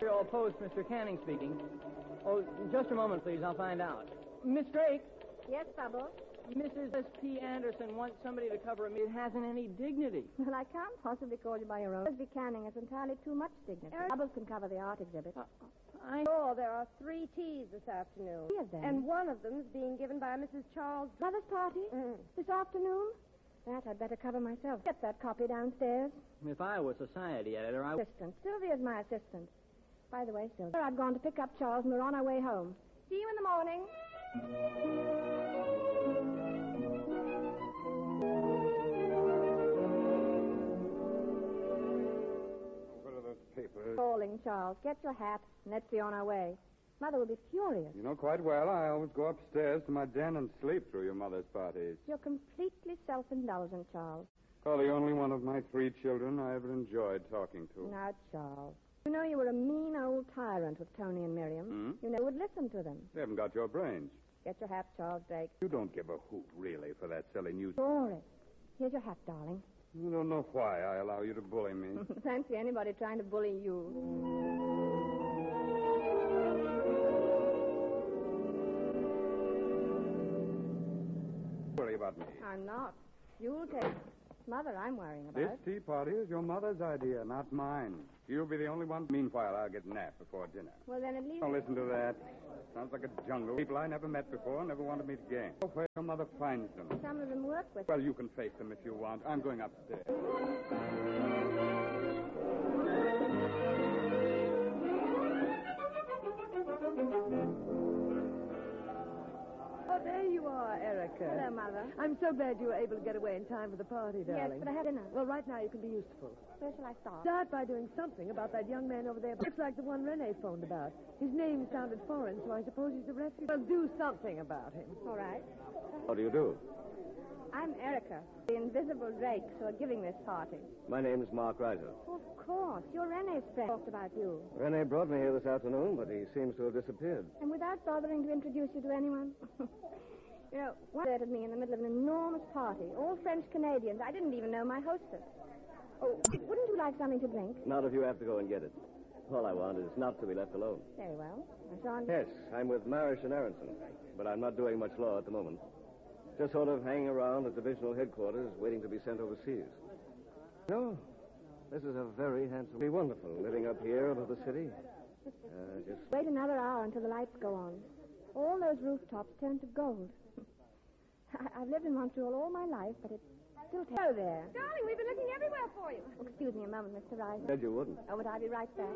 Montreal Post, Mr. Canning speaking. Oh, just a moment, please. I'll find out. Miss Drake. Yes, Bubbles? Mrs. S.P. Anderson wants somebody to cover a meeting. It hasn't any dignity. Well, I can't possibly call you by your own. Busby Canning has entirely too much dignity. Bubbles can cover the art exhibit. There are 3 teas this afternoon. 3 of them? And one of them's being given by Mrs. Charles... Mother's party? This afternoon? That I'd better cover myself. Get that copy downstairs. If I were society editor, I would... Assistant. Sylvia's my assistant. By the way, Sylvia, I've gone to pick up Charles and we're on our way home. See you in the morning. What are those papers? Calling, Charles. Get your hat and let's be on our way. Mother will be furious. You know quite well I always go upstairs to my den and sleep through your mother's parties. You're completely self-indulgent, Charles. Oh, the only one of my 3 children I ever enjoyed talking to. Now, Charles, you know you were a mean old tyrant with Tony and Miriam. You never would listen to them. They haven't got your brains. Get your hat, Charles Drake. You don't give a hoot, really, for that silly news. Glory. Here's your hat, darling. You don't know why I allow you to bully me. Fancy anybody trying to bully you. Worry about me. I'm not. You'll take it. Mother, I'm worrying about. This tea party is your mother's idea, not mine. You'll be the only one. Meanwhile, I'll get a nap before dinner. Well, then at least... Don't listen to that. Sounds like a jungle. People I never met before never want to meet again. Go where your mother finds them. Some of them work with... Well, you can face them if you want. I'm going upstairs. Oh, there you are, Erica. Hello, Mother. I'm so glad you were able to get away in time for the party, darling. Yes, but I had dinner. Well, right now you can be useful. Where shall I start? Start by doing something about that young man over there. Looks like the one Rene phoned about. His name sounded foreign, so I suppose he's a refugee. Well, do something about him. All right. How do you do? I'm Erica, the invisible Drakes who are giving this party. My name's Mark Reiser. Oh, of course. You're Rene's friend. Talked about you. Rene brought me here this afternoon, but he seems to have disappeared. And without bothering to introduce you to anyone? You know, one deserted me in the middle of an enormous party, all French Canadians. I didn't even know my hostess. Oh, wouldn't you like something to drink? Not if you have to go and get it. All I want is not to be left alone. Very well. I shan't... Yes, I'm with Marish and Aronson, but I'm not doing much law at the moment. Just sort of hanging around at divisional headquarters, waiting to be sent overseas. No, this is a very handsome... Be wonderful living up here above the city. Just... Wait another hour until the lights go on. All those rooftops turn to gold. I've lived in Montreal all my life, but it still takes... Hello there. Darling, we've been looking everywhere for you. Oh, excuse me a moment, Mr. Reiser. Said you wouldn't. Oh, would I be right back?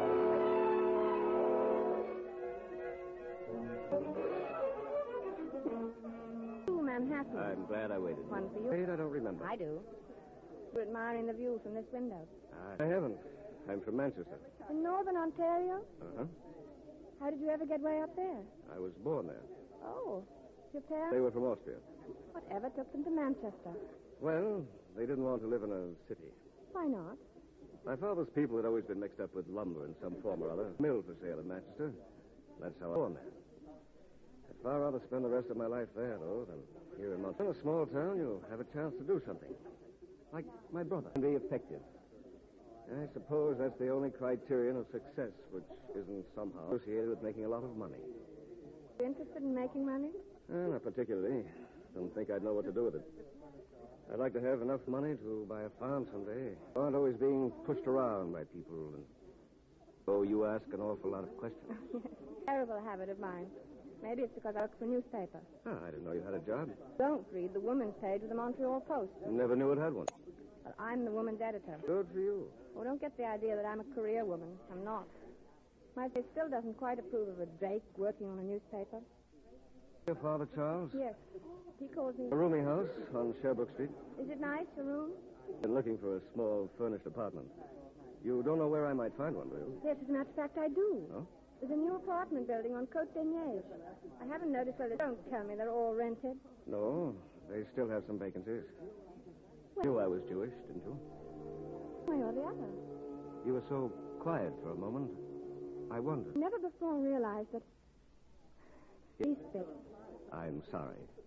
To Manhattan. I'm glad I waited. One for you. Wait, I don't remember. I do. You're admiring the view from this window. I haven't. I'm from Manchester. In northern Ontario? Uh-huh. How did you ever get way up there? I was born there. Oh, your They parents? were from Austria. Whatever took them to Manchester? Well, they didn't want to live in a city. Why not? My father's people had always been mixed up with lumber in some form or other. Mill for sale in Manchester. That's how I was born there. I'd far rather spend the rest of my life there, though, than here in Montreal. In a small town, you'll have a chance to do something. Like my brother. And be effective. I suppose that's the only criterion of success, which isn't somehow associated with making a lot of money. You interested in making money? Not particularly. Don't think I'd know what to do with it. I'd like to have enough money to buy a farm someday. I aren't always being pushed around by people. And... Oh, you ask an awful lot of questions. Yes. Terrible habit of mine. Maybe it's because I work for a newspaper. Oh, I didn't know you had a job. Don't read the women's page of the Montreal Post. Never knew it had one. Well, I'm the woman's editor. Good for you. Oh, don't get the idea that I'm a career woman. I'm not. My face still doesn't quite approve of a Drake working on a newspaper. Your father, Charles? Yes. He calls me... A roomy house on Sherbrooke Street. Is it nice, the room? Been looking for a small furnished apartment. You don't know where I might find one, do you? Yes, as a matter of fact, I do. Oh? There's a new apartment building on Côte des Neiges. I haven't noticed whether... Don't tell me they're all rented. No, they still have some vacancies. Well, You knew I was Jewish, didn't you? one way or the other. You were so quiet for a moment. I wondered. Never before realized that... Least bit. I'm sorry.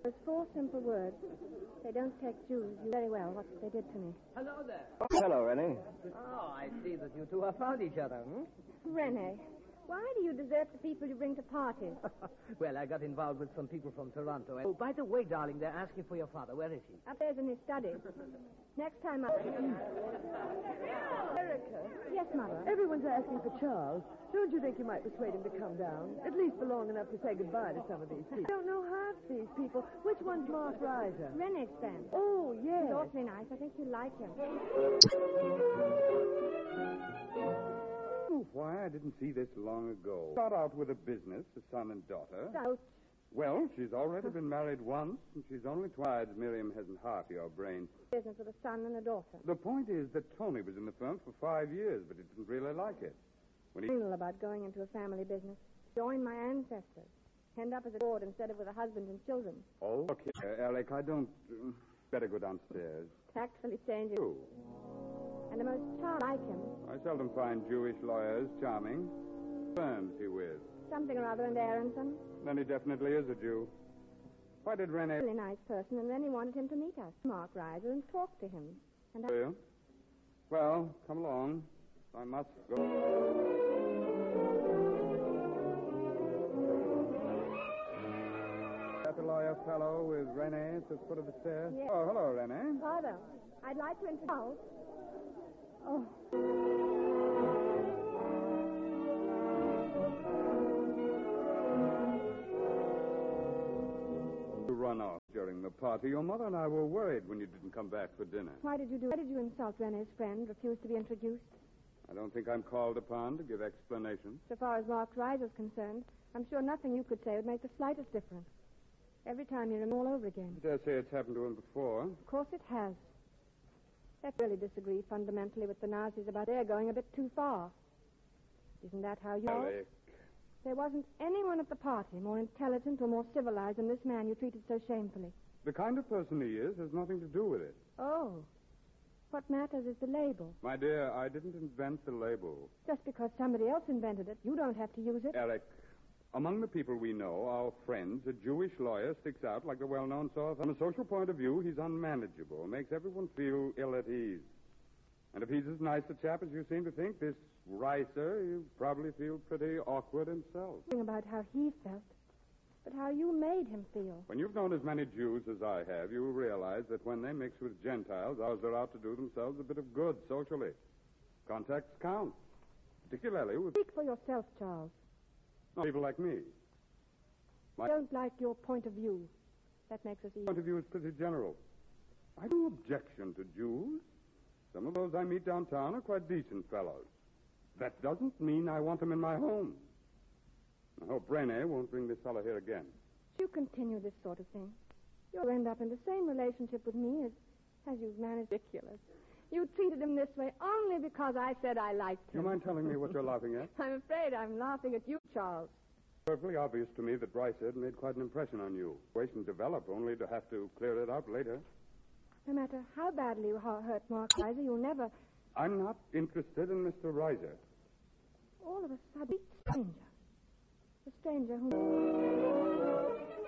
Those 4 simple words. They don't take Jews. You very well what they did to me. Hello there. Hello, Rennie. Oh, I see that you two have found each other, Rene, why do you desert the people you bring to parties? Well, I got involved with some people from Toronto. Oh, by the way, darling, they're asking for your father. Where is he? Upstairs in his study. Next time I... Erica, Yes, Mother. everyone's asking for Charles. Don't you think you might persuade him to come down? At least for long enough to say goodbye to some of these people. I don't know half these people. Which one's Mark Reiser? Rene's friend. Oh, yes. He's awfully nice. I think you like him. Oh, why, I didn't see this long ago. Start out with a business, a son and daughter. So, Well, she's already been married once, and she's only twice. Miriam hasn't half your brain. business with a son and a daughter. The point is that Tony was in the firm for 5 years, but he didn't really like it. When he... Anal about going into a family business. Join my ancestors. End up as a board instead of with a husband and children. Oh, look here, Alec, I don't... better go downstairs. Tactfully changing. You. And the most charming like him. I seldom find Jewish lawyers charming. Firms he with. Something or other in Aronson. Then he definitely is a Jew. Why did Rene... Really nice person, and then he wanted him to meet us, Mark Reiser, and talk to him. And Do you? Well, come along. I must go. That the lawyer fellow with Rene at the foot of the stairs? Yes. Oh, hello, Rene. Father, I'd like to introduce... Oh. You run off during the party. Your mother and I were worried when you didn't come back for dinner. Why did you insult Rene's friend, refuse to be introduced? I don't think I'm called upon to give explanations. So far as Mark Reiser's concerned, I'm sure nothing you could say would make the slightest difference. Every time you're him all over again. I dare say it's happened to him before. Of course it has. They really disagree fundamentally with the Nazis about their going a bit too far. Isn't that how you know? Alec. There wasn't anyone at the party more intelligent or more civilized than this man you treated so shamefully. The kind of person he is has nothing to do with it. Oh. What matters is the label. My dear, I didn't invent the label. Just because somebody else invented it, you don't have to use it. Alec, among the people we know, our friends, a Jewish lawyer sticks out like a well-known sore thumb. From a social point of view, he's unmanageable, makes everyone feel ill at ease. And if he's as nice a chap as you seem to think, this Reiser, you probably feel pretty awkward himself. Think about how he felt, but how you made him feel. When you've known as many Jews as I have, you realize that when they mix with Gentiles, ours are out to do themselves a bit of good socially. Contacts count, particularly with Speak for yourself, Charles. people like me. I don't like your point of view. That makes us easy. Point of view is pretty general. I have no objection to Jews. Some of those I meet downtown are quite decent fellows. That doesn't mean I want them in my home. I hope Rene won't bring this fellow here again. If you continue this sort of thing, you'll end up in the same relationship with me as you've managed. Ridiculous. You treated him this way only because I said I liked Do him. you mind telling me what you're laughing at? I'm afraid I'm laughing at you, Charles. Perfectly obvious to me that Bryce had made quite an impression on you. Wait and develop, only to have to clear it up later. No matter how badly you hurt Mark Reiser, you'll never... I'm not interested in Mr. Reiser. All of a sudden, a stranger. A stranger who...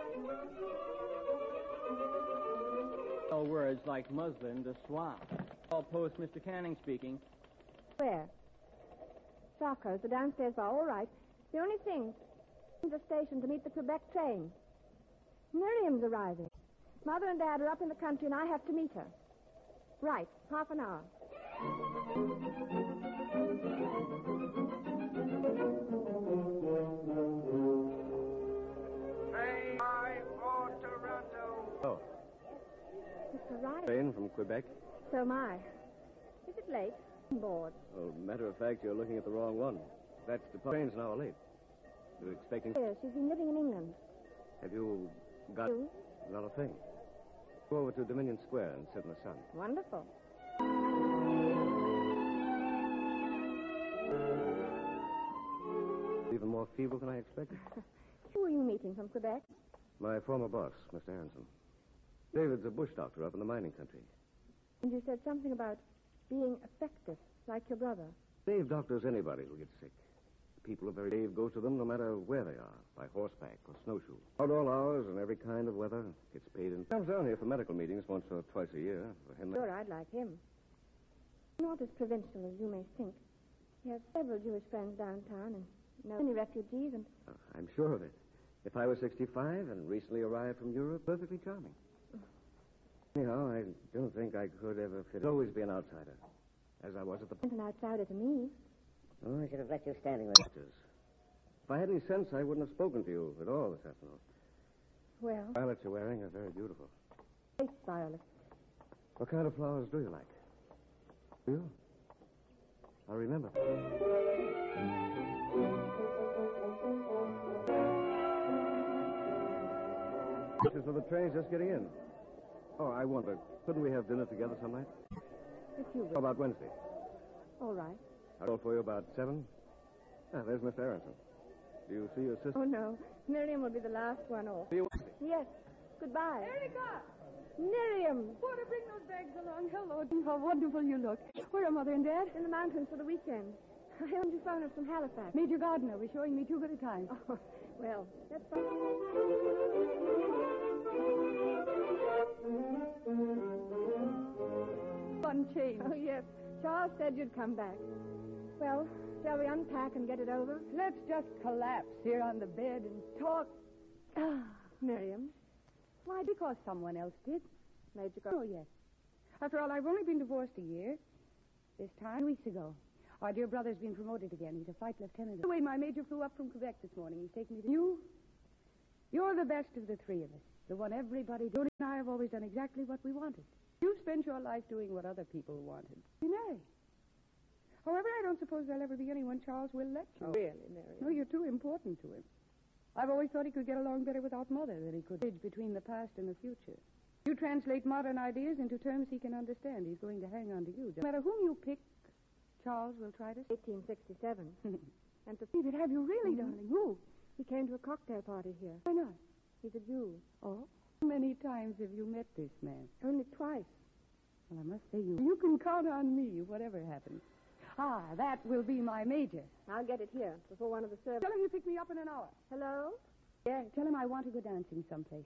All words like muslin to swap. All post, Mr. Canning speaking. Where? Sarko's, the downstairs bar. All right. The only thing... the station to meet the Quebec train. Miriam's arriving. Mother and Dad are up in the country, and I have to meet her. Right. Half an hour. Train 5 for Toronto. Oh, Mr. Reiser. train from Quebec. So am I. Is it late? I'm bored. Well, matter of fact, you're looking at the wrong one. That's the train's an hour late. You're expecting... Yes, she's been living in England. Have you got... You? Not a thing. Go over to Dominion Square and sit in the sun. Wonderful. Even more feeble than I expected. Who are you meeting from Quebec? My former boss, Mr. Aronson. David's a bush doctor up in the mining country. And you said something about being effective, like your brother. Dave doctors anybody who gets sick. People are very brave go to them no matter where they are, by horseback or snowshoe. Out all hours and every kind of weather. Gets paid in. Comes down here for medical meetings once or twice a year. For him. Sure, I'd like him. Not as provincial as you may think. He has several Jewish friends downtown and many refugees and... I'm sure of it. If I was 65 and recently arrived from Europe, perfectly charming. Anyhow, I don't think I could ever fit. I'd always be an outsider, as I was at the... An outsider to me. Oh, I should have let you standing with If I had any sense, I wouldn't have spoken to you at all this afternoon. Well, Violets you're wearing are very beautiful. great violet. What kind of flowers do you like? Do you? I remember. So the train's just getting in. Oh, I wonder, couldn't we have dinner together some night? If you How about Wednesday? All right. I'll call for you about 7. There's Miss Aronson. Do you see your sister? Oh, no. Miriam will be the last one off. See you. Yes. Goodbye. Erica! Miriam! Want to bring those bags along? Hello. How wonderful you look. Where are Mother and Dad? In the mountains for the weekend. I happened to phone us from Halifax. Major Gardner was showing me too good a time. Oh, well, that's fine. Fun change. Oh, yes. Charles said you'd come back. Well, shall we unpack and get it over? Let's just collapse here on the bed and talk. Miriam? Why, because someone else did. Major Gardner. Oh, yes. After all, I've only been divorced a year. This time, 2 weeks ago. Our dear brother's been promoted again. He's a flight lieutenant. By the way, my major flew up from Quebec this morning. He's taken me to... You're the best of the three of us. The one everybody... Jody and I have always done exactly what we wanted. You spent your life doing what other people wanted. We marry. However, I don't suppose there'll ever be anyone Charles will let you. Oh, really, Miriam? No, you're too important to him. I've always thought he could get along better without Mother than he could bridge between the past and the future. You translate modern ideas into terms he can understand. He's going to hang on to you. No matter whom you pick, Charles will try to... 1867. And to... David, have you really, darling? Who? He came to a cocktail party here. Why not? He's a Jew. Oh? How many times have you met this man? Only twice. Well, I must say you can count on me, whatever happens. That will be my major. I'll get it here before one of the servants... Tell him you pick me up in an hour. Hello? Yeah, tell him I want to go dancing someplace.